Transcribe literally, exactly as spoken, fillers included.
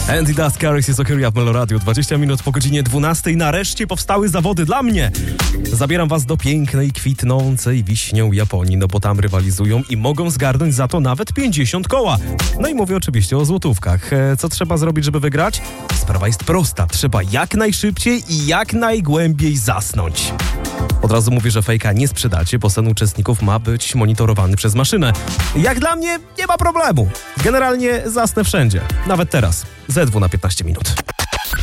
Andy Dust, Caris is Okeria w Melo Radio. dwadzieścia minut po godzinie dwunastej. Nareszcie powstały zawody dla mnie. Zabieram was do pięknej, kwitnącej wiśnią Japonii, no bo tam rywalizują i mogą zgarnąć za to nawet pięćdziesiąt koła. No i mówię oczywiście o złotówkach. Co trzeba zrobić, żeby wygrać? Sprawa jest prosta. Trzeba jak najszybciej i jak najgłębiej zasnąć. Od razu mówię, że fejka nie sprzedacie, bo sen uczestników ma być monitorowany przez maszynę. Jak dla mnie nie ma problemu. Generalnie zasnę wszędzie. Nawet teraz. Z dwóch na piętnaście minut.